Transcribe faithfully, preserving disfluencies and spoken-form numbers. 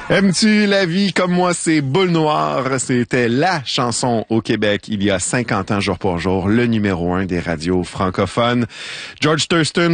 Aimes-tu la vie comme moi, c'est Boule Noire. C'était la chanson au Québec il y a cinquante ans jour pour jour, le numéro un des radios francophones. George Thurston